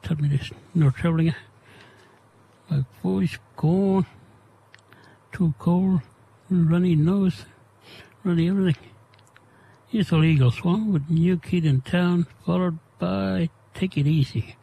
tell me this, no travelling. My voice gone, too cold, runny nose, runny everything. Here's a legal swan with New Kid in Town, followed by Take It Easy.